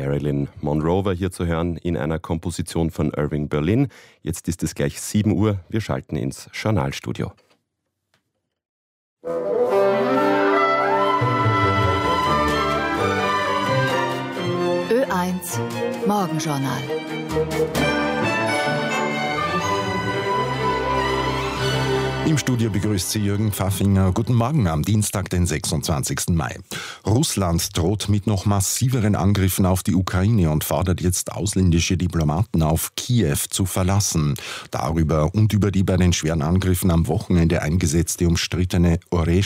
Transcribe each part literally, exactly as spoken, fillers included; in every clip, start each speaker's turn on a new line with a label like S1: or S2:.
S1: Marilyn Monroe war hier zu hören in einer Komposition von Irving Berlin. Jetzt ist es gleich sieben Uhr. Wir schalten ins Journalstudio.
S2: Ö eins Morgenjournal.
S3: Im Studio begrüßt Sie Jürgen Pfaffinger. Guten Morgen am Dienstag, den sechsundzwanzigsten Mai. Russland droht mit noch massiveren Angriffen auf die Ukraine und fordert jetzt ausländische Diplomaten auf, Kiew zu verlassen. Darüber und über die bei den schweren Angriffen am Wochenende eingesetzte umstrittene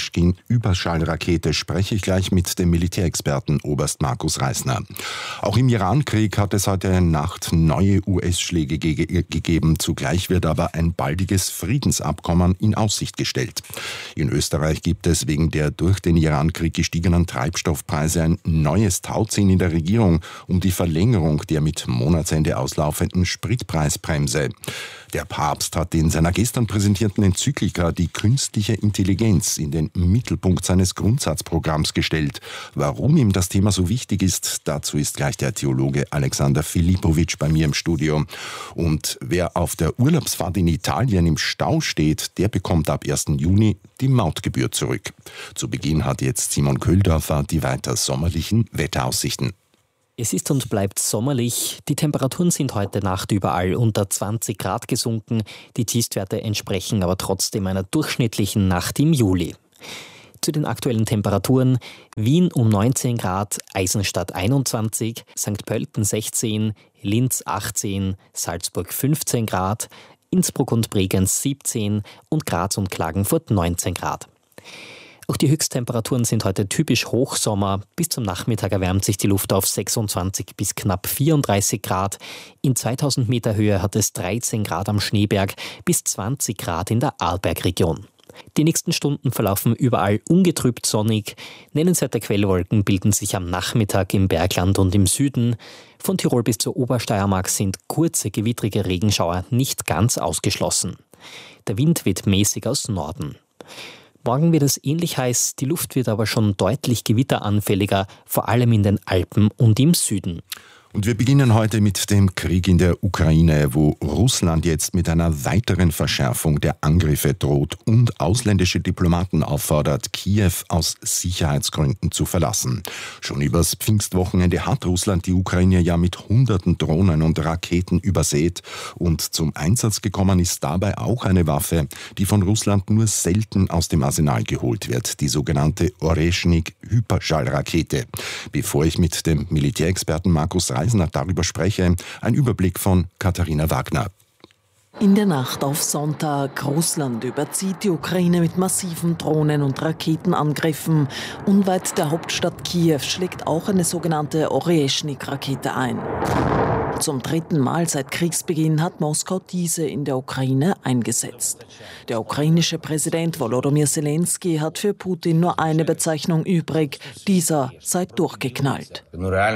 S3: Oreschkin-Überschallrakete spreche ich gleich mit dem Militärexperten Oberst Markus Reisner. Auch im Irankrieg hat es heute Nacht neue U S-Schläge ge- gegeben. Zugleich wird aber ein baldiges Friedensabkommen in Aussicht gestellt. In Österreich gibt es wegen der durch den Irankrieg gestiegenen Treibstoffpreise ein neues Tauziehen in der Regierung um die Verlängerung der mit Monatsende auslaufenden Spritpreisbremse. Der Papst hat in seiner gestern präsentierten Enzyklika die künstliche Intelligenz in den Mittelpunkt seines Grundsatzprogramms gestellt. Warum ihm das Thema so wichtig ist, dazu ist gleich der Theologe Alexander Filipovic bei mir im Studio. Und wer auf der Urlaubsfahrt in Italien im Stau steht, der bekommt ab ersten Juni die Mautgebühr zurück. Zu Beginn hat jetzt Simon Köhldorfer die weiter sommerlichen Wetteraussichten.
S4: Es ist und bleibt sommerlich. Die Temperaturen sind heute Nacht überall unter zwanzig Grad gesunken. Die Tiefstwerte entsprechen aber trotzdem einer durchschnittlichen Nacht im Juli. Zu den aktuellen Temperaturen: Wien um neunzehn Grad, Eisenstadt einundzwanzig, Sankt Pölten sechzehn, Linz achtzehn, Salzburg fünfzehn Grad, Innsbruck und Bregenz siebzehn und Graz und Klagenfurt neunzehn Grad. Auch die Höchsttemperaturen sind heute typisch Hochsommer. Bis zum Nachmittag erwärmt sich die Luft auf sechsundzwanzig bis knapp vierunddreißig Grad. In zweitausend Meter Höhe hat es dreizehn Grad am Schneeberg bis zwanzig Grad in der Arlbergregion. Die nächsten Stunden verlaufen überall ungetrübt sonnig. Nennenswerte Quellwolken bilden sich am Nachmittag im Bergland und im Süden. Von Tirol bis zur Obersteiermark sind kurze gewittrige Regenschauer nicht ganz ausgeschlossen. Der Wind weht mäßig aus Norden. Morgen wird es ähnlich heiß, die Luft wird aber schon deutlich gewitteranfälliger, vor allem in den Alpen und im Süden.
S3: Und wir beginnen heute mit dem Krieg in der Ukraine, wo Russland jetzt mit einer weiteren Verschärfung der Angriffe droht und ausländische Diplomaten auffordert, Kiew aus Sicherheitsgründen zu verlassen. Schon übers Pfingstwochenende hat Russland die Ukraine ja mit hunderten Drohnen und Raketen übersät. Und zum Einsatz gekommen ist dabei auch eine Waffe, die von Russland nur selten aus dem Arsenal geholt wird, die sogenannte Oreschnik-Hyperschallrakete. Bevor ich mit dem Militärexperten Markus Reisner darüber spreche, ein Überblick von Katharina Wagner.
S5: In der Nacht auf Sonntag, Russland überzieht die Ukraine mit massiven Drohnen- und Raketenangriffen. Unweit der Hauptstadt Kiew schlägt auch eine sogenannte Oreschnik-Rakete ein. Zum dritten Mal seit Kriegsbeginn hat Moskau diese in der Ukraine eingesetzt. Der ukrainische Präsident Volodymyr Zelensky hat für Putin nur eine Bezeichnung übrig: dieser sei durchgeknallt.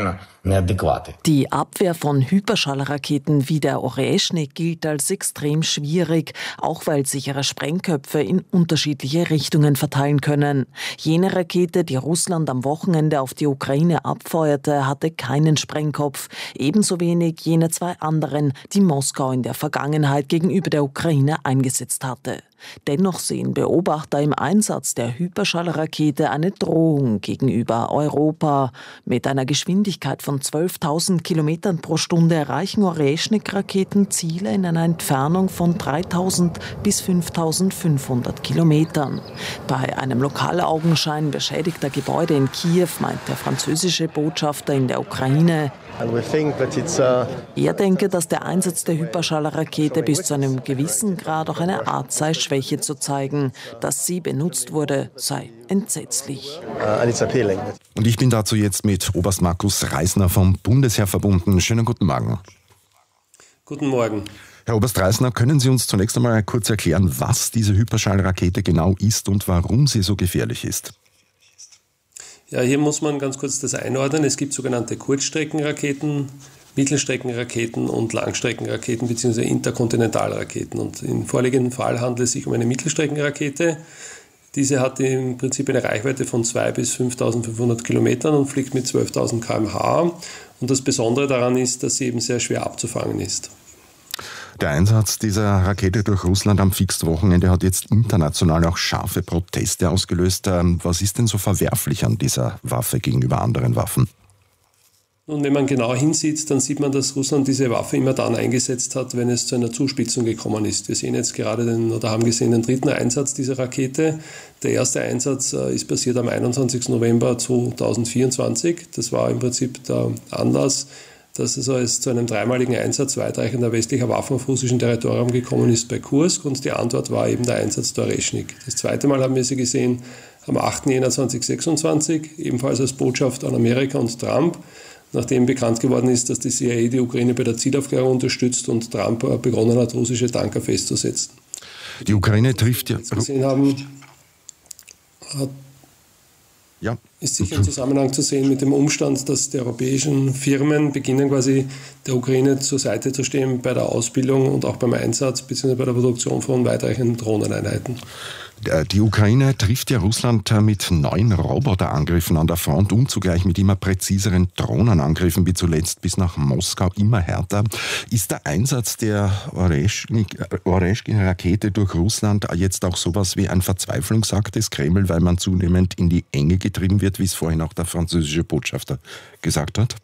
S5: Die Abwehr von Hyperschallraketen wie der Oreschnik gilt als extrem schwierig, auch weil sich ihre Sprengköpfe in unterschiedliche Richtungen verteilen können. Jene Rakete, die Russland am Wochenende auf die Ukraine abfeuerte, hatte keinen Sprengkopf, ebenso wenig jene zwei anderen, die Moskau in der Vergangenheit gegenüber der Ukraine eingesetzt hatte. Dennoch sehen Beobachter im Einsatz der Hyperschallrakete eine Drohung gegenüber Europa. Mit einer Geschwindigkeit von zwölftausend Kilometern pro Stunde erreichen Oreschnik-Raketen Ziele in einer Entfernung von dreitausend bis fünftausendfünfhundert Kilometern. Bei einem Lokalaugenschein beschädigter Gebäude in Kiew meint der französische Botschafter in der Ukraine: Er denke, dass der Einsatz der Hyperschallrakete bis zu einem gewissen Grad auch eine Art sei, Schwäche zu zeigen. Dass sie benutzt wurde, sei entsetzlich.
S3: Und ich bin dazu jetzt mit Oberst Markus Reisner vom Bundesheer verbunden. Schönen guten Morgen.
S6: Guten Morgen.
S3: Herr Oberst Reisner, können Sie uns zunächst einmal kurz erklären, was diese Hyperschallrakete genau ist und warum sie so gefährlich ist?
S6: Ja, hier muss man ganz kurz das einordnen. Es gibt sogenannte Kurzstreckenraketen, Mittelstreckenraketen und Langstreckenraketen bzw. Interkontinentalraketen. Und im vorliegenden Fall handelt es sich um eine Mittelstreckenrakete. Diese hat im Prinzip eine Reichweite von zweitausend bis fünftausendfünfhundert Kilometern und fliegt mit zwölftausend Kilometer pro Stunde. Und das Besondere daran ist, dass sie eben sehr schwer abzufangen ist.
S3: Der Einsatz dieser Rakete durch Russland am Pfingstwochenende hat jetzt international auch scharfe Proteste ausgelöst. Was ist denn so verwerflich an dieser Waffe gegenüber anderen Waffen?
S6: Und wenn man genau hinsieht, dann sieht man, dass Russland diese Waffe immer dann eingesetzt hat, wenn es zu einer Zuspitzung gekommen ist. Wir sehen jetzt gerade den, oder haben gesehen, den dritten Einsatz dieser Rakete. Der erste Einsatz äh, ist passiert am einundzwanzigsten November zweitausendvierundzwanzig. Das war im Prinzip der Anlass, dass es also zu einem dreimaligen Einsatz weitreichender westlicher Waffen auf russischem Territorium gekommen ist bei Kursk. Und die Antwort war eben der Einsatz der Oreschnik. Das zweite Mal haben wir sie gesehen am achten Jänner zweitausendsechsundzwanzig, ebenfalls als Botschaft an Amerika und Trump, nachdem bekannt geworden ist, dass die C I A die Ukraine bei der Zielaufklärung unterstützt und Trump begonnen hat, russische Tanker festzusetzen.
S3: Die Ukraine trifft ja...
S6: gesehen haben, hat,
S3: ja.
S6: ist sicher im Zusammenhang zu sehen mit dem Umstand, dass die europäischen Firmen beginnen, quasi der Ukraine zur Seite zu stehen bei der Ausbildung und auch beim Einsatz bzw. bei der Produktion von weitreichenden Drohneneinheiten.
S3: Die Ukraine trifft ja Russland mit neuen Roboterangriffen an der Front und zugleich mit immer präziseren Drohnenangriffen, wie zuletzt bis nach Moskau, immer härter. Ist der Einsatz der Oreschkin-Rakete durch Russland jetzt auch sowas wie ein Verzweiflungsakt des Kreml, weil man zunehmend in die Enge getrieben wird, wie es vorhin auch der französische Botschafter gesagt hat?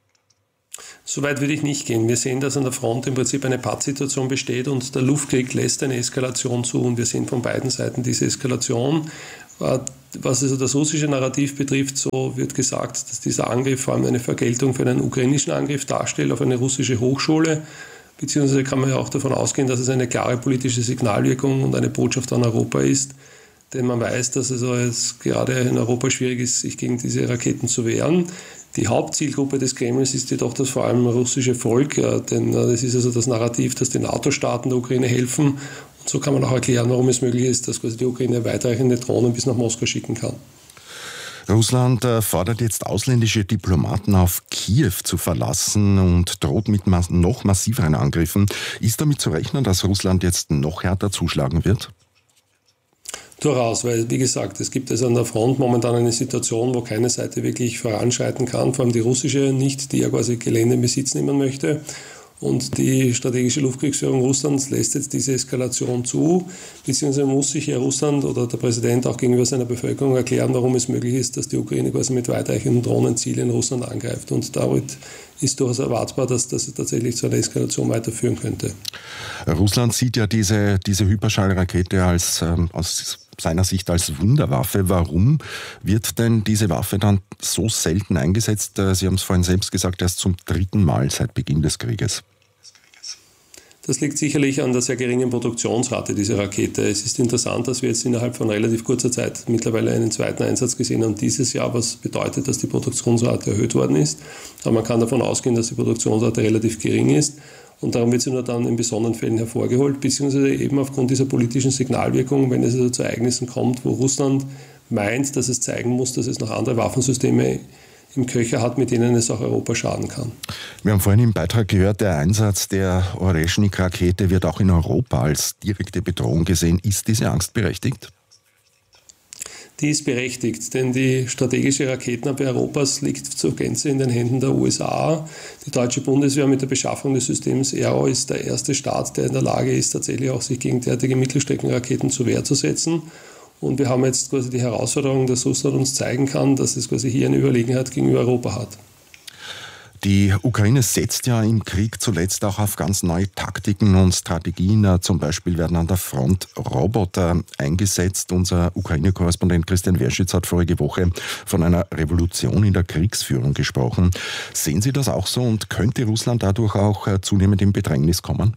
S6: So weit würde ich nicht gehen. Wir sehen, dass an der Front im Prinzip eine Pattsituation besteht und der Luftkrieg lässt eine Eskalation zu und wir sehen von beiden Seiten diese Eskalation. Was also das russische Narrativ betrifft, so wird gesagt, dass dieser Angriff vor allem eine Vergeltung für einen ukrainischen Angriff darstellt auf eine russische Hochschule, beziehungsweise kann man ja auch davon ausgehen, dass es eine klare politische Signalwirkung und eine Botschaft an Europa ist, denn man weiß, dass es also gerade in Europa schwierig ist, sich gegen diese Raketen zu wehren. Die Hauptzielgruppe des Kremls ist jedoch das vor allem russische Volk, ja, denn das ist also das Narrativ, dass die NATO-Staaten der Ukraine helfen. Und so kann man auch erklären, warum es möglich ist, dass quasi die Ukraine weitreichende Drohnen bis nach Moskau schicken kann.
S3: Russland fordert jetzt ausländische Diplomaten auf, Kiew zu verlassen und droht mit noch massiveren Angriffen. Ist damit zu rechnen, dass Russland jetzt noch härter zuschlagen wird?
S6: Durchaus, weil, wie gesagt, es gibt also an der Front momentan eine Situation, wo keine Seite wirklich voranschreiten kann, vor allem die russische nicht, die ja quasi Gelände in Besitz nehmen möchte. Und die strategische Luftkriegsführung Russlands lässt jetzt diese Eskalation zu, beziehungsweise muss sich ja Russland oder der Präsident auch gegenüber seiner Bevölkerung erklären, warum es möglich ist, dass die Ukraine quasi mit weitreichenden Drohnenzielen in Russland angreift. Und damit ist durchaus erwartbar, dass das tatsächlich zu einer Eskalation weiterführen könnte.
S3: Russland sieht ja diese, diese Hyperschallrakete als, ähm, aus seiner Sicht als Wunderwaffe. Warum wird denn diese Waffe dann so selten eingesetzt? Sie haben es vorhin selbst gesagt, erst zum dritten Mal seit Beginn des Krieges.
S6: Das liegt sicherlich an der sehr geringen Produktionsrate dieser Rakete. Es ist interessant, dass wir jetzt innerhalb von relativ kurzer Zeit mittlerweile einen zweiten Einsatz gesehen haben dieses Jahr, was bedeutet, dass die Produktionsrate erhöht worden ist. Aber man kann davon ausgehen, dass die Produktionsrate relativ gering ist. Und darum wird sie nur dann in besonderen Fällen hervorgeholt, beziehungsweise eben aufgrund dieser politischen Signalwirkung, wenn es also zu Ereignissen kommt, wo Russland meint, dass es zeigen muss, dass es noch andere Waffensysteme im Köcher hat, mit denen es auch Europa schaden kann.
S3: Wir haben vorhin im Beitrag gehört, der Einsatz der Oreschnik-Rakete wird auch in Europa als direkte Bedrohung gesehen. Ist diese Angst berechtigt?
S6: Die ist berechtigt, denn die strategische Raketenabwehr Europas liegt zur Gänze in den Händen der U S A. Die deutsche Bundeswehr mit der Beschaffung des Systems Arrow ist der erste Staat, der in der Lage ist, tatsächlich auch sich gegen derartige Mittelstreckenraketen zur Wehr zu setzen. Und wir haben jetzt quasi die Herausforderung, dass Russland uns zeigen kann, dass es quasi hier eine Überlegenheit gegenüber Europa hat.
S3: Die Ukraine setzt ja im Krieg zuletzt auch auf ganz neue Taktiken und Strategien. Zum Beispiel werden an der Front Roboter eingesetzt. Unser Ukraine-Korrespondent Christian Werschitz hat vorige Woche von einer Revolution in der Kriegsführung gesprochen. Sehen Sie das auch so und könnte Russland dadurch auch zunehmend in Bedrängnis kommen?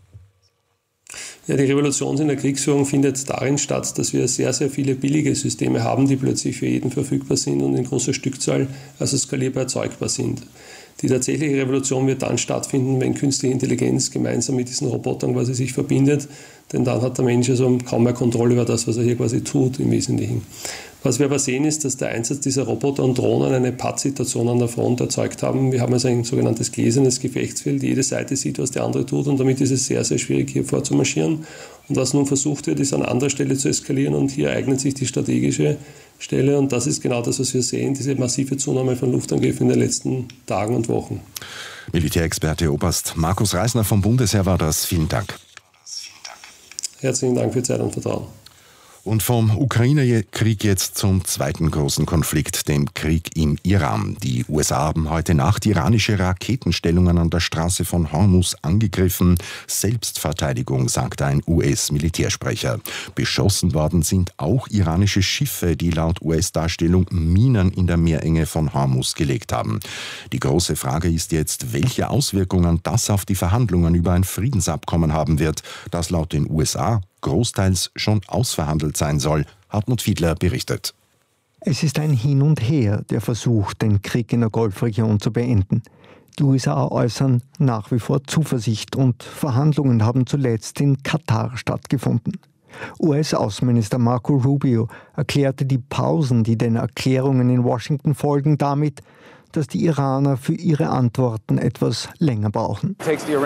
S6: Ja, die Revolution in der Kriegsführung findet darin statt, dass wir sehr, sehr viele billige Systeme haben, die plötzlich für jeden verfügbar sind und in großer Stückzahl, also skalierbar erzeugbar sind. Die tatsächliche Revolution wird dann stattfinden, wenn künstliche Intelligenz gemeinsam mit diesen Robotern quasi sich verbindet, denn dann hat der Mensch also kaum mehr Kontrolle über das, was er hier quasi tut im Wesentlichen. Was wir aber sehen, ist, dass der Einsatz dieser Roboter und Drohnen eine Pattsituation an der Front erzeugt haben. Wir haben also ein sogenanntes gläsernes Gefechtsfeld. Jede Seite sieht, was die andere tut und damit ist es sehr, sehr schwierig, hier vorzumarschieren. Und was nun versucht wird, ist an anderer Stelle zu eskalieren und hier eignet sich die strategische Stelle. Und das ist genau das, was wir sehen, diese massive Zunahme von Luftangriffen in den letzten Tagen und Wochen.
S3: Militärexperte Oberst Markus Reisner vom Bundesheer war das. Vielen Dank.
S6: Herzlichen Dank für Zeit und Vertrauen.
S3: Und vom Ukraine-Krieg jetzt zum zweiten großen Konflikt, dem Krieg im Iran. Die U S A haben heute Nacht iranische Raketenstellungen an der Straße von Hormuz angegriffen. Selbstverteidigung, sagte ein U S-Militärsprecher. Beschossen worden sind auch iranische Schiffe, die laut U S-Darstellung Minen in der Meerenge von Hormuz gelegt haben. Die große Frage ist jetzt, welche Auswirkungen das auf die Verhandlungen über ein Friedensabkommen haben wird, das laut den U S A großteils schon ausverhandelt sein soll. Hartmut Fiedler berichtet.
S7: Es ist ein Hin und Her, der Versuch, den Krieg in der Golfregion zu beenden. Die U S A äußern nach wie vor Zuversicht und Verhandlungen haben zuletzt in Katar stattgefunden. U S-Außenminister Marco Rubio erklärte die Pausen, die den Erklärungen in Washington folgen, damit, dass die Iraner für ihre Antworten etwas länger brauchen.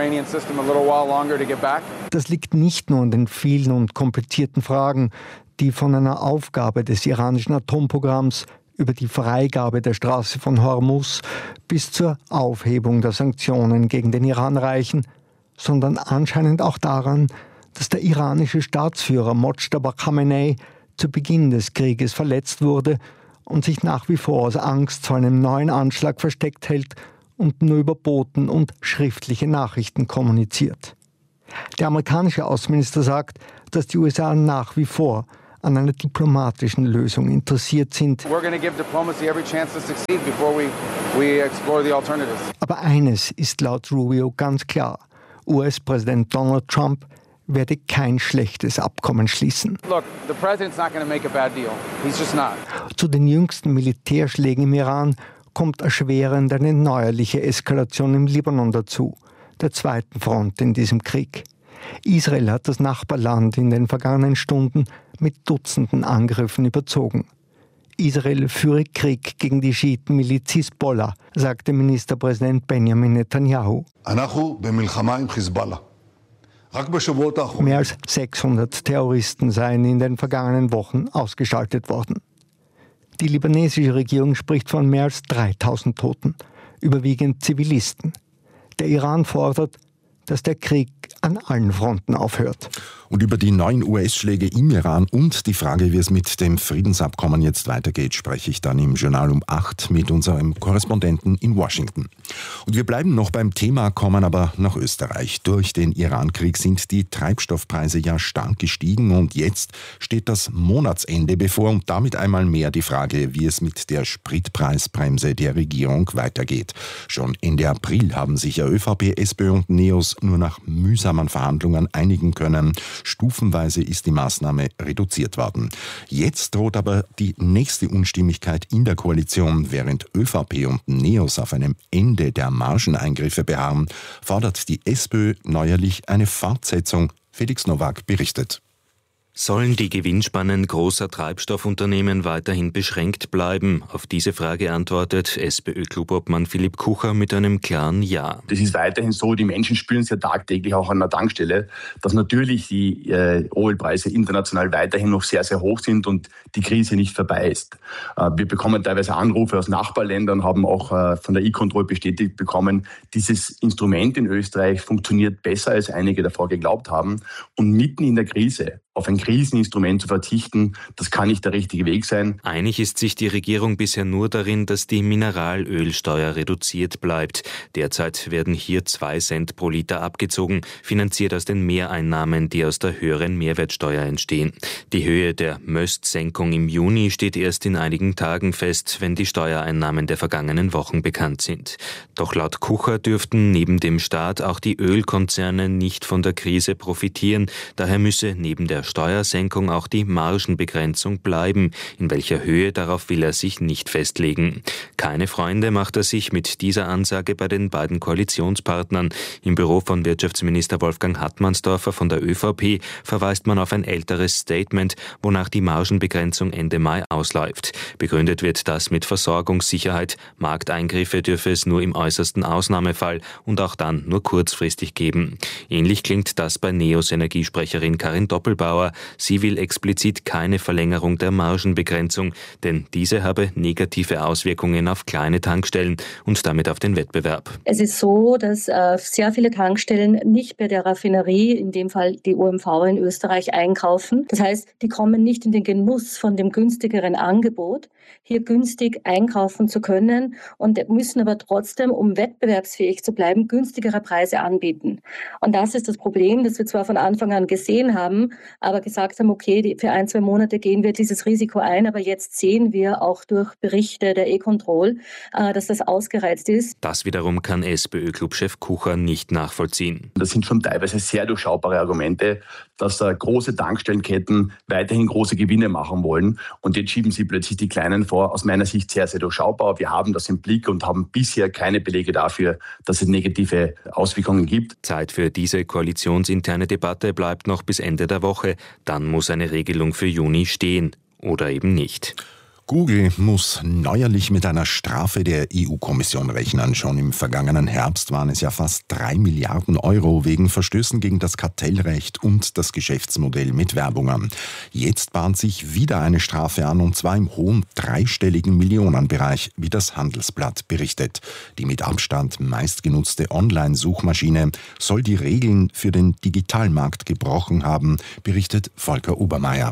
S7: Das liegt nicht nur an den vielen und komplizierten Fragen, die von einer Aufgabe des iranischen Atomprogramms über die Freigabe der Straße von Hormuz bis zur Aufhebung der Sanktionen gegen den Iran reichen, sondern anscheinend auch daran, dass der iranische Staatsführer Mojtaba Khamenei zu Beginn des Krieges verletzt wurde und sich nach wie vor aus Angst vor einem neuen Anschlag versteckt hält und nur über Boten und schriftliche Nachrichten kommuniziert. Der amerikanische Außenminister sagt, dass die U S A nach wie vor an einer diplomatischen Lösung interessiert sind. Aber eines ist laut Rubio ganz klar: U S-Präsident Donald Trump werde kein schlechtes Abkommen schließen.
S8: Look, the president's not going to make a bad deal. He's just not.
S7: Zu den jüngsten Militärschlägen im Iran kommt erschwerend eine neuerliche Eskalation im Libanon dazu, der zweiten Front in diesem Krieg. Israel hat das Nachbarland in den vergangenen Stunden mit Dutzenden Angriffen überzogen. Israel führe Krieg gegen die Schiitenmiliz Hisbollah, sagte Ministerpräsident Benjamin Netanyahu. Mehr als sechshundert Terroristen seien in den vergangenen Wochen ausgeschaltet worden. Die libanesische Regierung spricht von mehr als dreitausend Toten, überwiegend Zivilisten. Der Iran fordert, dass der Krieg an allen Fronten aufhört.
S3: Und über die neuen U S-Schläge im Iran und die Frage, wie es mit dem Friedensabkommen jetzt weitergeht, spreche ich dann im Journal um acht mit unserem Korrespondenten in Washington. Und wir bleiben noch beim Thema, kommen aber nach Österreich. Durch den Iran-Krieg sind die Treibstoffpreise ja stark gestiegen und jetzt steht das Monatsende bevor und damit einmal mehr die Frage, wie es mit der Spritpreisbremse der Regierung weitergeht. Schon Ende April haben sich ja ÖVP, SPÖ und NEOS nur nach mühsamen Verhandlungen einigen können. Stufenweise ist die Maßnahme reduziert worden. Jetzt droht aber die nächste Unstimmigkeit in der Koalition. Während ÖVP und NEOS auf einem Ende der Margeneingriffe beharren, fordert die SPÖ neuerlich eine Fortsetzung. Felix Nowak berichtet.
S9: Sollen die Gewinnspannen großer Treibstoffunternehmen weiterhin beschränkt bleiben? Auf diese Frage antwortet SPÖ-Klubobmann Philipp Kucher mit einem klaren Ja.
S10: Das ist weiterhin so, die Menschen spüren es ja tagtäglich auch an der Tankstelle, dass natürlich die äh, Ölpreise international weiterhin noch sehr, sehr hoch sind und die Krise nicht vorbei ist. Äh, wir bekommen teilweise Anrufe aus Nachbarländern, haben auch äh, von der E-Control bestätigt bekommen, dieses Instrument in Österreich funktioniert besser, als einige davor geglaubt haben. Und mitten in der Krise auf ein Kriseninstrument zu verzichten, das kann nicht der richtige Weg sein.
S9: Einig ist sich die Regierung bisher nur darin, dass die Mineralölsteuer reduziert bleibt. Derzeit werden hier zwei Cent pro Liter abgezogen, finanziert aus den Mehreinnahmen, die aus der höheren Mehrwertsteuer entstehen. Die Höhe der Möst-Senkung im Juni steht erst in einigen Tagen fest, wenn die Steuereinnahmen der vergangenen Wochen bekannt sind. Doch laut Kucher dürften neben dem Staat auch die Ölkonzerne nicht von der Krise profitieren. Daher müsse neben der Steuersenkung auch die Margenbegrenzung bleiben. In welcher Höhe, darauf will er sich nicht festlegen. Keine Freunde macht er sich mit dieser Ansage bei den beiden Koalitionspartnern. Im Büro von Wirtschaftsminister Wolfgang Hartmannsdorfer von der ÖVP verweist man auf ein älteres Statement, wonach die Margenbegrenzung Ende Mai ausläuft. Begründet wird das mit Versorgungssicherheit. Markteingriffe dürfe es nur im äußersten Ausnahmefall und auch dann nur kurzfristig geben. Ähnlich klingt das bei NEOS Energiesprecherin Karin Doppelbauer, Bauer. Sie will explizit keine Verlängerung der Margenbegrenzung, denn diese habe negative Auswirkungen auf kleine Tankstellen und damit auf den Wettbewerb.
S11: Es ist so, dass äh, sehr viele Tankstellen nicht bei der Raffinerie, in dem Fall die O M V in Österreich, einkaufen. Das heißt, die kommen nicht in den Genuss von dem günstigeren Angebot, hier günstig einkaufen zu können und müssen aber trotzdem, um wettbewerbsfähig zu bleiben, günstigere Preise anbieten. Und das ist das Problem, das wir zwar von Anfang an gesehen haben, aber gesagt haben, okay, die, für ein, zwei Monate gehen wir dieses Risiko ein, aber jetzt sehen wir auch durch Berichte der E-Control, äh, dass das ausgereizt ist.
S9: Das wiederum kann SPÖ-Clubchef Kucher nicht nachvollziehen.
S10: Das sind schon teilweise sehr durchschaubare Argumente, dass äh, große Tankstellenketten weiterhin große Gewinne machen wollen. Und jetzt schieben sie plötzlich die Kleinen vor. Aus meiner Sicht sehr, sehr durchschaubar. Wir haben das im Blick und haben bisher keine Belege dafür, dass es negative Auswirkungen gibt.
S9: Zeit für diese koalitionsinterne Debatte bleibt noch bis Ende der Woche. Dann muss eine Regelung für Juni stehen. Oder eben nicht.
S3: Google muss neuerlich mit einer Strafe der E U-Kommission rechnen. Schon im vergangenen Herbst waren es ja fast drei Milliarden Euro wegen Verstößen gegen das Kartellrecht und das Geschäftsmodell mit Werbungen. Jetzt bahnt sich wieder eine Strafe an, und zwar im hohen dreistelligen Millionenbereich, wie das Handelsblatt berichtet. Die mit Abstand meistgenutzte Online-Suchmaschine soll die Regeln für den Digitalmarkt gebrochen haben, berichtet Volker Obermeier.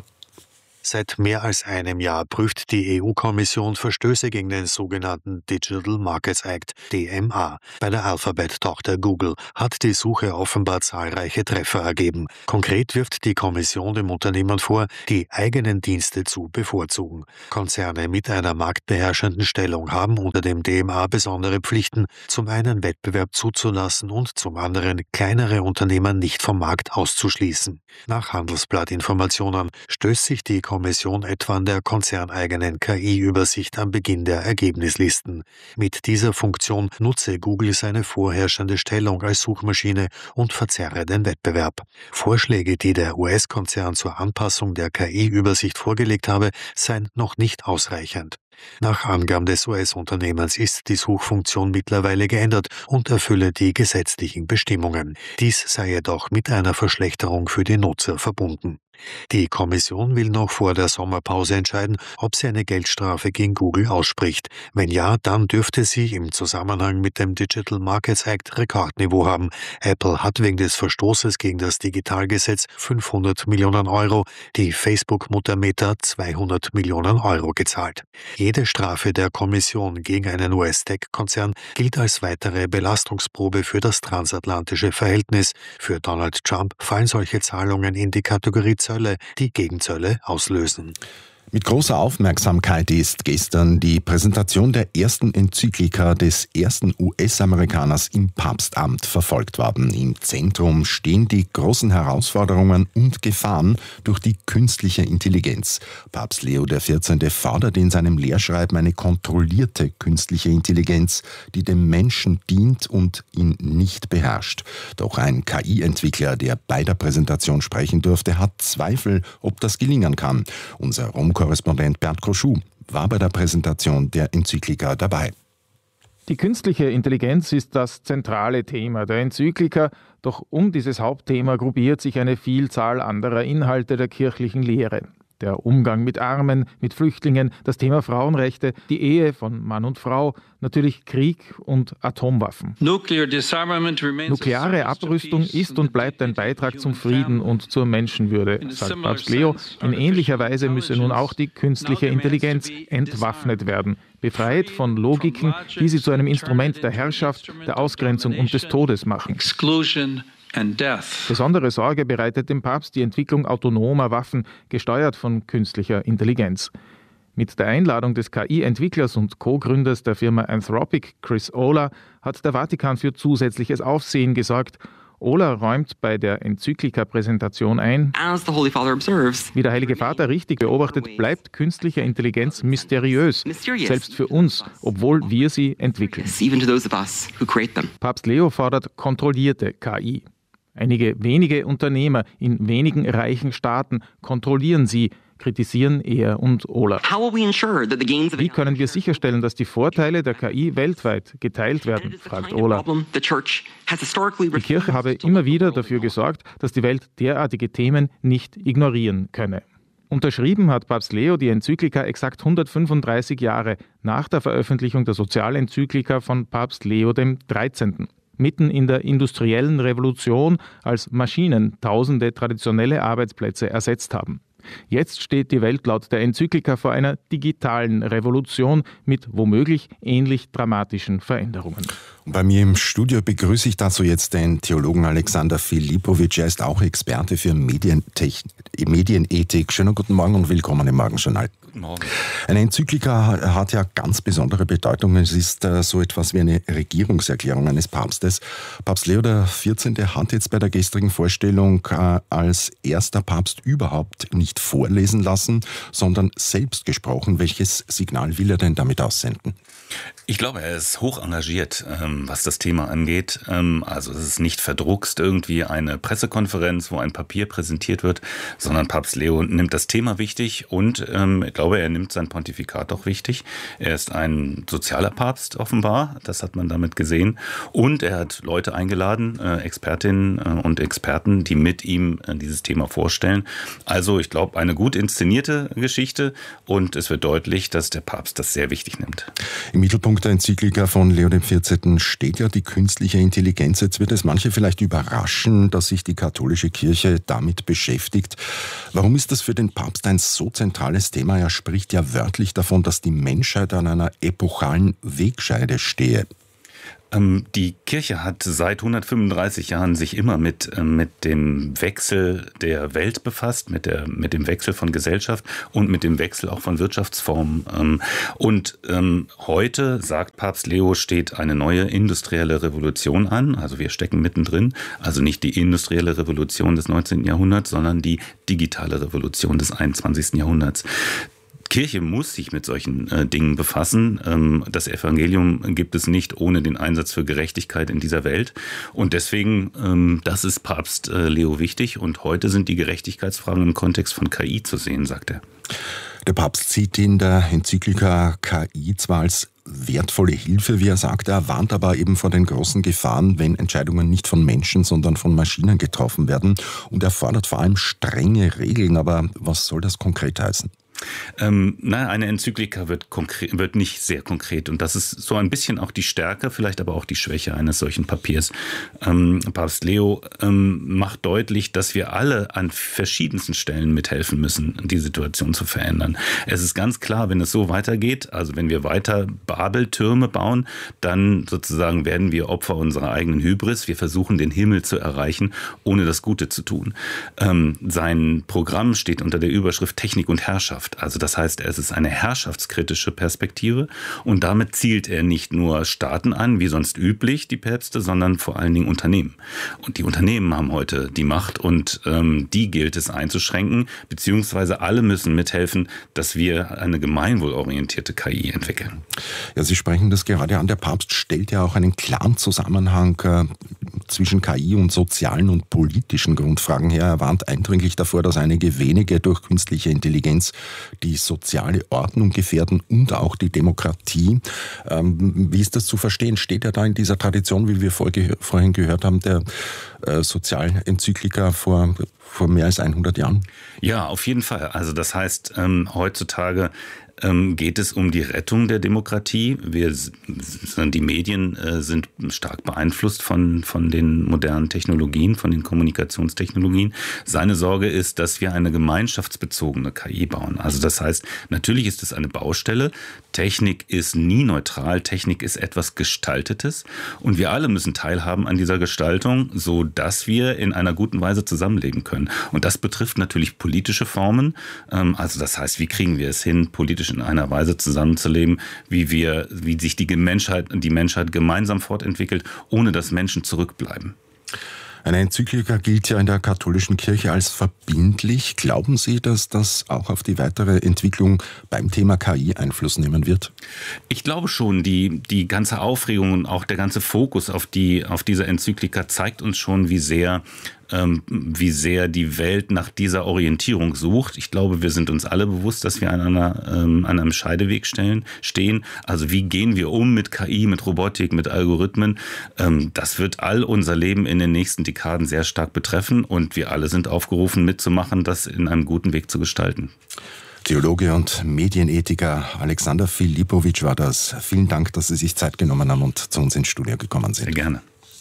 S12: Seit mehr als einem Jahr prüft die E U-Kommission Verstöße gegen den sogenannten Digital Markets Act, D M A. Bei der Alphabet-Tochter Google hat die Suche offenbar zahlreiche Treffer ergeben. Konkret wirft die Kommission dem Unternehmen vor, die eigenen Dienste zu bevorzugen. Konzerne mit einer marktbeherrschenden Stellung haben unter dem D M A besondere Pflichten, zum einen Wettbewerb zuzulassen und zum anderen kleinere Unternehmen nicht vom Markt auszuschließen. Nach Handelsblatt-Informationen stößt sich die Kommission etwa an der konzerneigenen K I-Übersicht am Beginn der Ergebnislisten. Mit dieser Funktion nutze Google seine vorherrschende Stellung als Suchmaschine und verzerre den Wettbewerb. Vorschläge, die der U S-Konzern zur Anpassung der K I-Übersicht vorgelegt habe, seien noch nicht ausreichend. Nach Angaben des U S-Unternehmens ist die Suchfunktion mittlerweile geändert und erfülle die gesetzlichen Bestimmungen. Dies sei jedoch mit einer Verschlechterung für die Nutzer verbunden. Die Kommission will noch vor der Sommerpause entscheiden, ob sie eine Geldstrafe gegen Google ausspricht. Wenn ja, dann dürfte sie im Zusammenhang mit dem Digital Markets Act Rekordniveau haben. Apple hat wegen des Verstoßes gegen das Digitalgesetz fünfhundert Millionen Euro, die Facebook-Mutter Meta zweihundert Millionen Euro gezahlt. Jede Strafe der Kommission gegen einen U S-Tech-Konzern gilt als weitere Belastungsprobe für das transatlantische Verhältnis. Für Donald Trump fallen solche Zahlungen in die Kategorie Zölle, die Gegenzölle auslösen.
S3: Mit großer Aufmerksamkeit ist gestern die Präsentation der ersten Enzyklika des ersten U S-Amerikaners im Papstamt verfolgt worden. Im Zentrum stehen die großen Herausforderungen und Gefahren durch die künstliche Intelligenz. Papst Leo der vierzehnte fordert in seinem Lehrschreiben eine kontrollierte künstliche Intelligenz, die dem Menschen dient und ihn nicht beherrscht. Doch ein K I-Entwickler, der bei der Präsentation sprechen durfte, hat Zweifel, ob das gelingen kann. Unser Rom-Korrespondent Bert Koschou war bei der Präsentation der Enzyklika dabei.
S13: Die künstliche Intelligenz ist das zentrale Thema der Enzyklika, doch um dieses Hauptthema gruppiert sich eine Vielzahl anderer Inhalte der kirchlichen Lehre. Der Umgang mit Armen, mit Flüchtlingen, das Thema Frauenrechte, die Ehe von Mann und Frau, natürlich Krieg und Atomwaffen. Nukleare Abrüstung ist und bleibt ein Beitrag zum Frieden und zur Menschenwürde, sagt Papst Leo. In ähnlicher Weise müsse nun auch die künstliche Intelligenz entwaffnet werden, befreit von Logiken, die sie zu einem Instrument der Herrschaft, der Ausgrenzung und des Todes machen. Besondere Sorge bereitet dem Papst die Entwicklung autonomer Waffen, gesteuert von künstlicher Intelligenz. Mit der Einladung des K I-Entwicklers und Co-Gründers der Firma Anthropic, Chris Olah, hat der Vatikan für zusätzliches Aufsehen gesorgt. Olah räumt bei der Enzyklika-Präsentation ein, wie der Heilige Vater richtig beobachtet, bleibt künstliche Intelligenz mysteriös, selbst für uns, obwohl wir sie entwickeln. Papst Leo fordert kontrollierte K I. Einige wenige Unternehmer in wenigen reichen Staaten kontrollieren sie, kritisieren er und Ola. Wie können wir sicherstellen, dass die Vorteile der K I weltweit geteilt werden, fragt Ola. Die Kirche habe immer wieder dafür gesorgt, dass die Welt derartige Themen nicht ignorieren könne. Unterschrieben hat Papst Leo die Enzyklika exakt hundertfünfunddreißig Jahre nach der Veröffentlichung der Sozialenzyklika von Papst Leo der dreizehnte Mitten in der industriellen Revolution, als Maschinen tausende traditionelle Arbeitsplätze ersetzt haben. Jetzt steht die Welt laut der Enzyklika vor einer digitalen Revolution mit womöglich ähnlich dramatischen Veränderungen.
S3: Bei mir im Studio begrüße ich dazu jetzt den Theologen Alexander Filipovic. Er ist auch Experte für Medientechn- Medienethik. Schönen guten Morgen und willkommen im Morgenjournal. Guten Morgen. Eine Enzyklika hat ja ganz besondere Bedeutung. Es ist äh, so etwas wie eine Regierungserklärung eines Papstes. Papst Leo der vierzehnte hat jetzt bei der gestrigen Vorstellung äh, als erster Papst überhaupt nicht vorlesen lassen, sondern selbst gesprochen. Welches Signal will er denn damit aussenden?
S14: Ich glaube, er ist hoch engagiert, ähm, was das Thema angeht. Ähm, also es ist nicht verdruckst irgendwie eine Pressekonferenz, wo ein Papier präsentiert wird, sondern Papst Leo nimmt das Thema wichtig und ähm, ich glaube, er nimmt sein Pontifikat auch wichtig. Er ist ein sozialer Papst offenbar, das hat man damit gesehen. Und er hat Leute eingeladen, äh, Expertinnen äh, und Experten, die mit ihm äh, dieses Thema vorstellen. Also ich glaube, eine gut inszenierte Geschichte und es wird deutlich, dass der Papst das sehr wichtig nimmt.
S3: Im Mittelpunkt der Enzyklika von Leo der vierzehnte steht ja die künstliche Intelligenz. Jetzt wird es manche vielleicht überraschen, dass sich die katholische Kirche damit beschäftigt. Warum ist das für den Papst ein so zentrales Thema? Er spricht ja wörtlich davon, dass die Menschheit an einer epochalen Wegscheide stehe.
S14: Die Kirche hat seit hundertfünfunddreißig Jahren sich immer mit, mit dem Wechsel der Welt befasst, mit, der, mit dem Wechsel von Gesellschaft und mit dem Wechsel auch von Wirtschaftsformen. Und heute, sagt Papst Leo, steht eine neue industrielle Revolution an. Also wir stecken mittendrin. Also nicht die industrielle Revolution des neunzehnten Jahrhunderts, sondern die digitale Revolution des einundzwanzigsten Jahrhunderts. Kirche muss sich mit solchen äh, Dingen befassen. Ähm, das Evangelium gibt es nicht ohne den Einsatz für Gerechtigkeit in dieser Welt. Und deswegen, ähm, das ist Papst äh, Leo wichtig. Und heute sind die Gerechtigkeitsfragen im Kontext von K I zu sehen, sagt er.
S3: Der Papst sieht in der Enzyklika K I zwar als wertvolle Hilfe, wie er sagt, er warnt aber eben vor den großen Gefahren, wenn Entscheidungen nicht von Menschen, sondern von Maschinen getroffen werden. Und er fordert vor allem strenge Regeln. Aber was soll das konkret heißen?
S14: Ähm, na, eine Enzyklika wird, konkret, wird nicht sehr konkret und das ist so ein bisschen auch die Stärke, vielleicht aber auch die Schwäche eines solchen Papiers. Ähm, Papst Leo ähm, macht deutlich, dass wir alle an verschiedensten Stellen mithelfen müssen, die Situation zu verändern. Es ist ganz klar, wenn es so weitergeht, also wenn wir weiter Babeltürme bauen, dann sozusagen werden wir Opfer unserer eigenen Hybris. Wir versuchen, den Himmel zu erreichen, ohne das Gute zu tun. Ähm, sein Programm steht unter der Überschrift Technik und Herrschaft. Also das heißt, es ist eine herrschaftskritische Perspektive und damit zielt er nicht nur Staaten an, wie sonst üblich, die Päpste, sondern vor allen Dingen Unternehmen. Und die Unternehmen haben heute die Macht und ähm, die gilt es einzuschränken, beziehungsweise alle müssen mithelfen, dass wir eine gemeinwohlorientierte K I entwickeln.
S3: Ja, Sie sprechen das gerade an. Der Papst stellt ja auch einen klaren Zusammenhang äh, zwischen K I und sozialen und politischen Grundfragen her. Er warnt eindringlich davor, dass einige wenige durch künstliche Intelligenz die soziale Ordnung gefährden und auch die Demokratie. Ähm, wie ist das zu verstehen? Steht er da in dieser Tradition, wie wir vorge- vorhin gehört haben, der äh, Sozialenzyklika vor, vor mehr als hundert Jahren?
S14: Ja, auf jeden Fall. Also das heißt, ähm, heutzutage ähm, geht es um die Rettung der Demokratie. Wir, die Medien äh, sind stark beeinflusst von, von den modernen Technologien, von den Kommunikationstechnologien. Seine Sorge ist, dass wir eine gemeinschaftsbezogene K I bauen. Also das heißt, natürlich ist es eine Baustelle. Technik ist nie neutral. Technik ist etwas Gestaltetes. Und wir alle müssen teilhaben an dieser Gestaltung, so dass wir in einer guten Weise zusammenleben können. Und das betrifft natürlich politische Formen. Ähm, also das heißt, wie kriegen wir es hin, politisch in einer Weise zusammenzuleben, wie wir, wie sich die Menschheit, die Menschheit gemeinsam fortentwickelt, ohne dass Menschen zurückbleiben.
S3: Eine Enzyklika gilt ja in der katholischen Kirche als verbindlich. Glauben Sie, dass das auch auf die weitere Entwicklung beim Thema K I Einfluss nehmen wird?
S14: Ich glaube schon, die, die ganze Aufregung und auch der ganze Fokus auf, die, auf diese Enzyklika zeigt uns schon, wie sehr ähm, wie sehr die Welt nach dieser Orientierung sucht. Ich glaube, wir sind uns alle bewusst, dass wir an, einer, ähm, an einem Scheideweg stellen, stehen. Also wie gehen wir um mit K I, mit Robotik, mit Algorithmen? Ähm, das wird all unser Leben in den nächsten Dekaden sehr stark betreffen und wir alle sind aufgerufen, mitzumachen, das in einem guten Weg zu gestalten.
S3: Theologe und Medienethiker Alexander Filipowitsch war das. Vielen Dank, dass Sie sich Zeit genommen haben und zu uns ins Studio gekommen sind.
S14: Sehr gerne.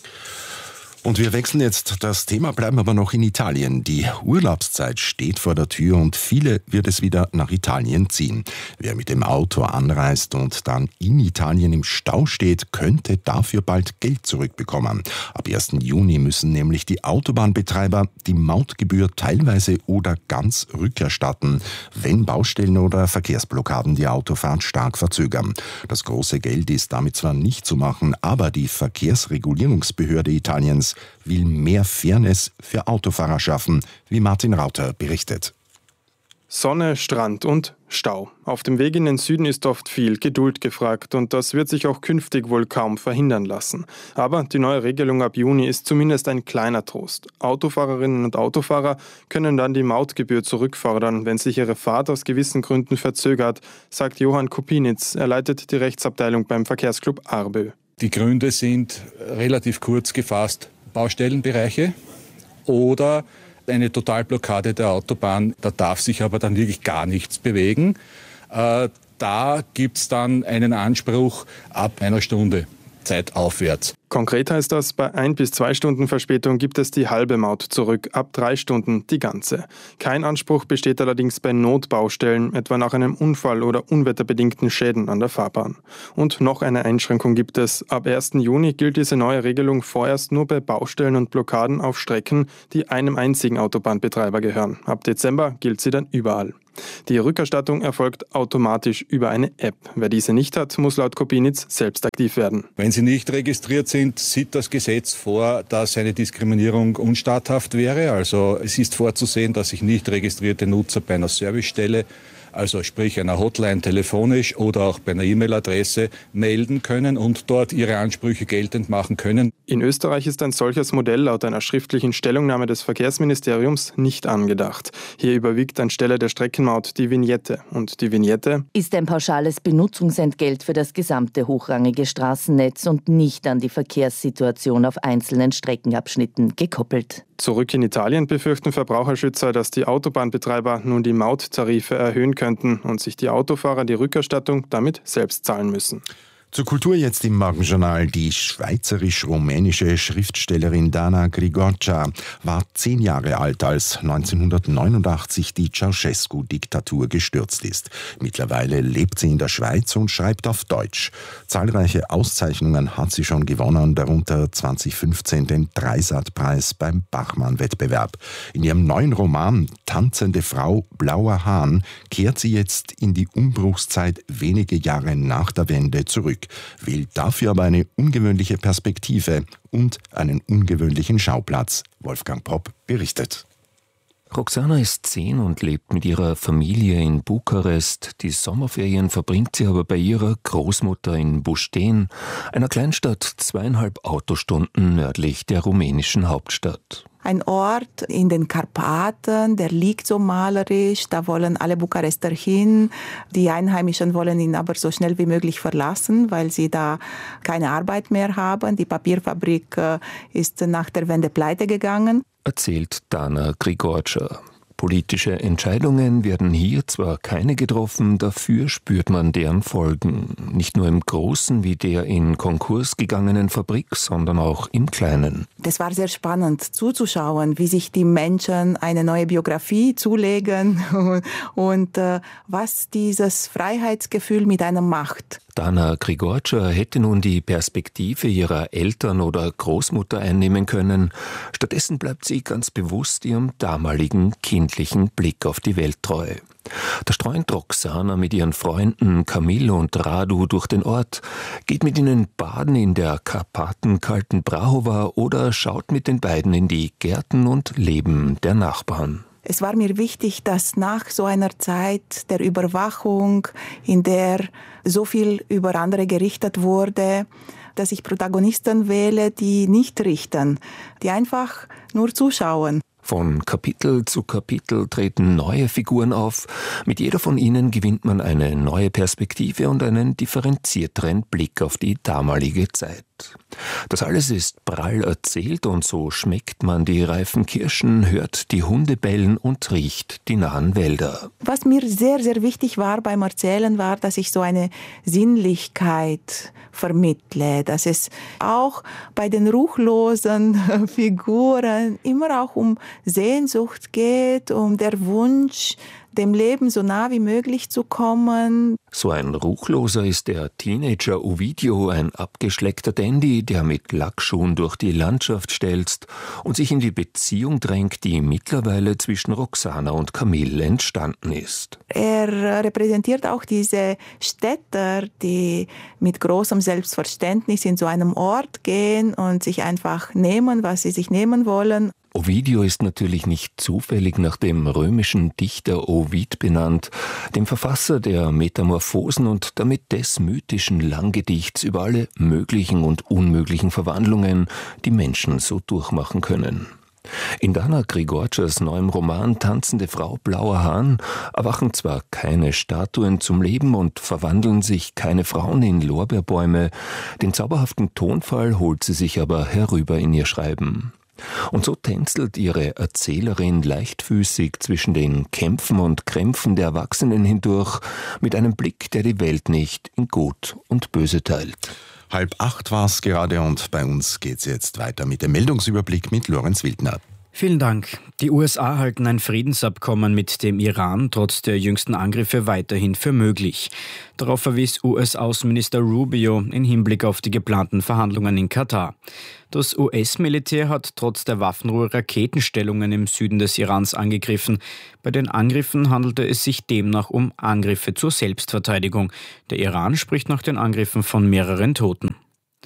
S3: Und wir wechseln jetzt das Thema, bleiben aber noch in Italien. Die Urlaubszeit steht vor der Tür und viele wird es wieder nach Italien ziehen. Wer mit dem Auto anreist und dann in Italien im Stau steht, könnte dafür bald Geld zurückbekommen. Ab ersten Juni müssen nämlich die Autobahnbetreiber die Mautgebühr teilweise oder ganz rückerstatten, wenn Baustellen oder Verkehrsblockaden die Autofahrt stark verzögern. Das große Geld ist damit zwar nicht zu machen, aber die Verkehrsregulierungsbehörde Italiens will mehr Fairness für Autofahrer schaffen, wie Martin Rauter berichtet.
S15: Sonne, Strand und Stau. Auf dem Weg in den Süden ist oft viel Geduld gefragt und das wird sich auch künftig wohl kaum verhindern lassen. Aber die neue Regelung ab Juni ist zumindest ein kleiner Trost. Autofahrerinnen und Autofahrer können dann die Mautgebühr zurückfordern, wenn sich ihre Fahrt aus gewissen Gründen verzögert, sagt Johann Kopinitz. Er leitet die Rechtsabteilung beim Verkehrsclub Arbö.
S16: Die Gründe sind relativ kurz gefasst Baustellenbereiche oder eine Totalblockade der Autobahn. Da darf sich aber dann wirklich gar nichts bewegen. Äh, da gibt es dann einen Anspruch ab einer Stunde Zeit aufwärts.
S15: Konkret heißt das, bei ein bis zwei Stunden Verspätung gibt es die halbe Maut zurück, ab drei Stunden die ganze. Kein Anspruch besteht allerdings bei Notbaustellen, etwa nach einem Unfall oder unwetterbedingten Schäden an der Fahrbahn. Und noch eine Einschränkung gibt es. Ab ersten Juni gilt diese neue Regelung vorerst nur bei Baustellen und Blockaden auf Strecken, die einem einzigen Autobahnbetreiber gehören. Ab Dezember gilt sie dann überall. Die Rückerstattung erfolgt automatisch über eine App. Wer diese nicht hat, muss laut Kopinitz selbst aktiv werden.
S16: Wenn sie nicht registriert sind, sieht das Gesetz vor, dass eine Diskriminierung unstatthaft wäre. Also es ist vorzusehen, dass sich nicht registrierte Nutzer bei einer Servicestelle, also sprich einer Hotline telefonisch oder auch bei einer E-Mail-Adresse melden können und dort ihre Ansprüche geltend machen können.
S15: In Österreich ist ein solches Modell laut einer schriftlichen Stellungnahme des Verkehrsministeriums nicht angedacht. Hier überwiegt anstelle der Streckenmaut die Vignette. Und die Vignette
S17: ist ein pauschales Benutzungsentgelt für das gesamte hochrangige Straßennetz und nicht an die Verkehrssituation auf einzelnen Streckenabschnitten gekoppelt.
S15: Zurück in Italien befürchten Verbraucherschützer, dass die Autobahnbetreiber nun die Mauttarife erhöhen könnten und sich die Autofahrer die Rückerstattung damit selbst zahlen müssen.
S3: Zur Kultur jetzt im Morgenjournal. Die schweizerisch-rumänische Schriftstellerin Dana Grigorcia war zehn Jahre alt, als neunzehnhundertneunundachtzig die Ceausescu-Diktatur gestürzt ist. Mittlerweile lebt sie in der Schweiz und schreibt auf Deutsch. Zahlreiche Auszeichnungen hat sie schon gewonnen, darunter zweitausendfünfzehn den Dreisat-Preis beim Bachmann-Wettbewerb. In ihrem neuen Roman Tanzende Frau, blauer Hahn kehrt sie jetzt in die Umbruchszeit wenige Jahre nach der Wende zurück, wählt dafür aber eine ungewöhnliche Perspektive und einen ungewöhnlichen Schauplatz. Wolfgang Popp berichtet.
S18: Roxana ist zehn und lebt mit ihrer Familie in Bukarest. Die Sommerferien verbringt sie aber bei ihrer Großmutter in Bușteni, einer Kleinstadt zweieinhalb Autostunden nördlich der rumänischen Hauptstadt.
S19: Ein Ort in den Karpaten, der liegt so malerisch, da wollen alle Bukarester hin. Die Einheimischen wollen ihn aber so schnell wie möglich verlassen, weil sie da keine Arbeit mehr haben. Die Papierfabrik ist nach der Wende pleite gegangen.
S18: Erzählt Dana Grigorcia. Politische Entscheidungen werden hier zwar keine getroffen, dafür spürt man deren Folgen. Nicht nur im Großen wie der in Konkurs gegangenen Fabrik, sondern auch im Kleinen.
S19: Das war sehr spannend zuzuschauen, wie sich die Menschen eine neue Biografie zulegen und äh, was dieses Freiheitsgefühl mit einem macht.
S18: Dana Grigorcia hätte nun die Perspektive ihrer Eltern oder Großmutter einnehmen können. Stattdessen bleibt sie ganz bewusst ihrem damaligen kindlichen Blick auf die Welt treu. Da streunt Roxana mit ihren Freunden Camillo und Radu durch den Ort, geht mit ihnen baden in der karpatenkalten Prahova oder schaut mit den beiden in die Gärten und Leben der Nachbarn.
S19: Es war mir wichtig, dass nach so einer Zeit der Überwachung, in der so viel über andere gerichtet wurde, dass ich Protagonisten wähle, die nicht richten, die einfach nur zuschauen.
S18: Von Kapitel zu Kapitel treten neue Figuren auf. Mit jeder von ihnen gewinnt man eine neue Perspektive und einen differenzierteren Blick auf die damalige Zeit. Das alles ist prall erzählt und so schmeckt man die reifen Kirschen, hört die Hunde bellen und riecht die nahen Wälder.
S19: Was mir sehr, sehr wichtig war beim Erzählen, war, dass ich so eine Sinnlichkeit vermittle, dass es auch bei den ruchlosen Figuren immer auch um Sehnsucht geht, um der Wunsch, dem Leben so nah wie möglich zu kommen.
S18: So ein Ruchloser ist der Teenager Ovidio, ein abgeschleckter Dandy, der mit Lackschuhen durch die Landschaft stelzt und sich in die Beziehung drängt, die mittlerweile zwischen Roxana und Camille entstanden ist.
S19: Er repräsentiert auch diese Städter, die mit großem Selbstverständnis in so einem Ort gehen und sich einfach nehmen, was sie sich nehmen wollen.
S18: Ovidio ist natürlich nicht zufällig nach dem römischen Dichter Ovid benannt, dem Verfasser der Metamorphosen und damit des mythischen Langgedichts über alle möglichen und unmöglichen Verwandlungen, die Menschen so durchmachen können. In Dana Grigorczas neuem Roman Tanzende Frau Blauer Hahn erwachen zwar keine Statuen zum Leben und verwandeln sich keine Frauen in Lorbeerbäume, den zauberhaften Tonfall holt sie sich aber herüber in ihr Schreiben. Und so tänzelt ihre Erzählerin leichtfüßig zwischen den Kämpfen und Krämpfen der Erwachsenen hindurch, mit einem Blick, der die Welt nicht in Gut und Böse teilt.
S3: Halb acht war es gerade und bei uns geht's jetzt weiter mit dem Meldungsüberblick mit Lorenz Wildner.
S20: Vielen Dank. Die U S A halten ein Friedensabkommen mit dem Iran trotz der jüngsten Angriffe weiterhin für möglich. Darauf verwies U S-Außenminister Rubio in Hinblick auf die geplanten Verhandlungen in Katar. Das U S-Militär hat trotz der Waffenruhe Raketenstellungen im Süden des Irans angegriffen. Bei den Angriffen handelte es sich demnach um Angriffe zur Selbstverteidigung. Der Iran spricht nach den Angriffen von mehreren Toten.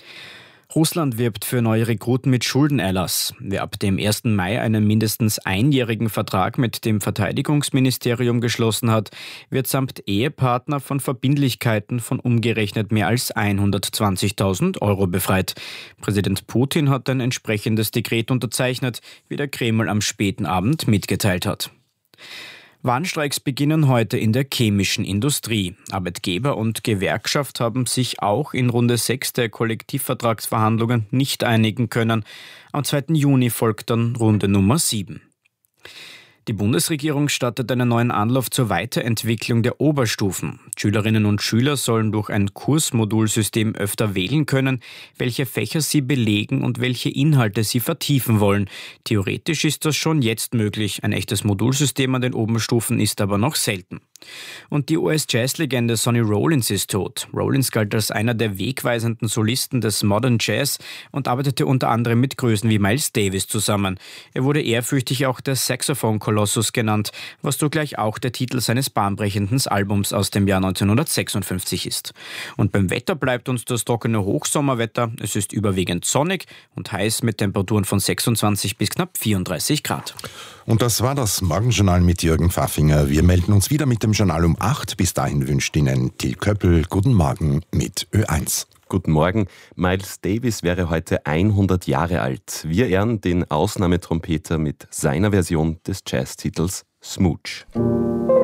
S20: Russland wirbt für neue Rekruten mit Schuldenerlass. Wer ab dem ersten Mai einen mindestens einjährigen Vertrag mit dem Verteidigungsministerium geschlossen hat, wird samt Ehepartner von Verbindlichkeiten von umgerechnet mehr als hundertzwanzigtausend Euro befreit. Präsident Putin hat ein entsprechendes Dekret unterzeichnet, wie der Kreml am späten Abend mitgeteilt hat. Warnstreiks beginnen heute in der chemischen Industrie. Arbeitgeber und Gewerkschaft haben sich auch in Runde sechs der Kollektivvertragsverhandlungen nicht einigen können. Am zweiten Juni folgt dann Runde Nummer sieben. Die Bundesregierung startet einen neuen Anlauf zur Weiterentwicklung der Oberstufen. Schülerinnen und Schüler sollen durch ein Kursmodulsystem öfter wählen können, welche Fächer sie belegen und welche Inhalte sie vertiefen wollen. Theoretisch ist das schon jetzt möglich. Ein echtes Modulsystem an den Oberstufen ist aber noch selten. Und die U S-Jazz-Legende Sonny Rollins ist tot. Rollins galt als einer der wegweisenden Solisten des Modern Jazz und arbeitete unter anderem mit Größen wie Miles Davis zusammen. Er wurde ehrfürchtig auch der Saxophon-Kolossus genannt, was zugleich auch der Titel seines bahnbrechenden Albums aus dem Jahr neunzehnhundertsechsundfünfzig ist. Und beim Wetter bleibt uns das trockene Hochsommerwetter. Es ist überwiegend sonnig und heiß mit Temperaturen von sechsundzwanzig bis knapp vierunddreißig Grad.
S3: Und das war das Morgenjournal mit Jürgen Pfaffinger. Wir melden uns wieder mit dem Journal um acht. Bis dahin wünscht Ihnen Till Köppel guten Morgen mit Ö eins.
S1: Guten Morgen. Miles Davis wäre heute hundert Jahre alt. Wir ehren den Ausnahmetrompeter mit seiner Version des Jazztitels Smooch.